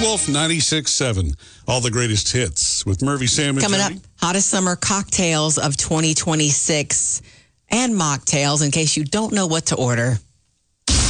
Wolf 96.7. All the greatest hits with Murphy, Sam, and Coming Jody. up, hottest summer cocktails of 2026 and mocktails in case you don't know what to order.